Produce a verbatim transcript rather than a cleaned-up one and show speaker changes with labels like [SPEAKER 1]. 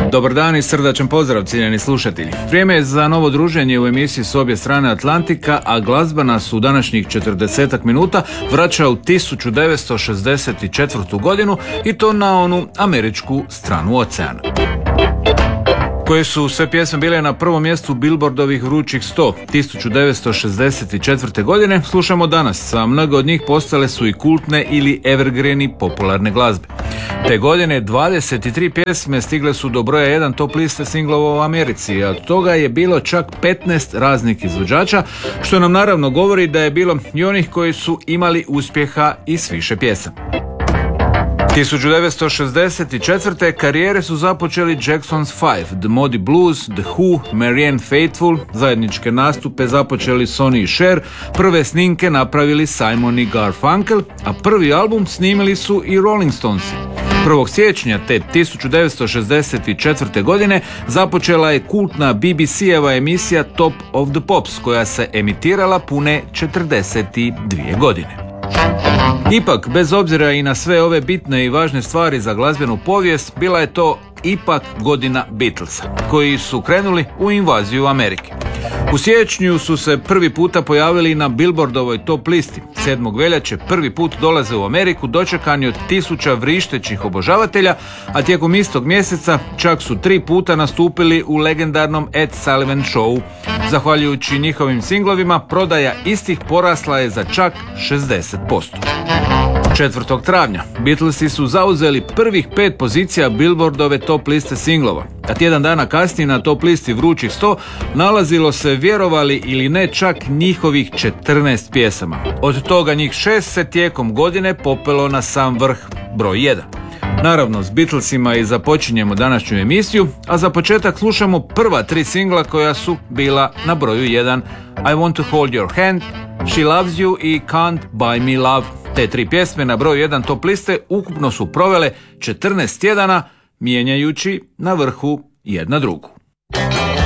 [SPEAKER 1] Dobar dan i srdačan pozdrav, cijenjeni slušatelji. Vrijeme je za novo druženje u emisiji s obje strane Atlantika, a glazba nas u današnjih četrdesetak minuta vraća u tisuću devetsto šezdeset četvrtu godinu i to na onu američku stranu oceana. Koje su sve pjesme bile na prvom mjestu Billboardovih vrućih sto tisuću devetsto šezdeset četvrte godine, slušamo danas, a mnoge od njih postale su i kultne ili evergreeni popularne glazbe. Te godine dvadeset tri pjesme stigle su do broja jedan top liste singlova u Americi, a od toga je bilo čak petnaest raznih izvođača, što nam naravno govori da je bilo i onih koji su imali uspjeha i s više pjesama. tisuću devetsto šezdeset četvrte karijere su započeli Jackson's Five, The Moody Blues, The Who, Marianne Faithfull, zajedničke nastupe započeli Sonny i Cher, prve snimke napravili Simon i Garfunkel, a prvi album snimili su i Rolling Stonesi. prvog siječnja te tisuću devetsto šezdeset četvrte godine započela je kultna B B C-eva emisija Top of the Pops, koja se emitirala pune četrdeset dvije godine. Ipak, bez obzira i na sve ove bitne i važne stvari za glazbenu povijest, bila je to ipak godina Beatlesa, koji su krenuli u invaziju Amerike. U siječnju su se prvi puta pojavili na Billboardovoj top listi. sedmog veljače prvi put dolaze u Ameriku dočekani od tisuća vrištećih obožavatelja, a tijekom istog mjeseca čak su tri puta nastupili u legendarnom Ed Sullivan Showu. Zahvaljujući njihovim singlovima, prodaja istih porasla je za čak šezdeset posto. četvrtog travnja Beatlesi su zauzeli prvih pet pozicija Billboardove top liste singlova, a tjedan dana kasnije na top listi vrućih sto nalazilo se, vjerovali ili ne, čak njihovih četrnaest pjesama. Od toga njih šest se tijekom godine popelo na sam vrh, broj jedan. Naravno, s Beatlesima i započinjemo današnju emisiju, a za početak slušamo prva tri singla koja su bila na broju jedan: I Want to Hold Your Hand, She Loves You i Can't Buy Me Love. Te tri pjesme na broju jedan top liste ukupno su provele četrnaest tjedana, mijenjajući na vrhu jedna drugu.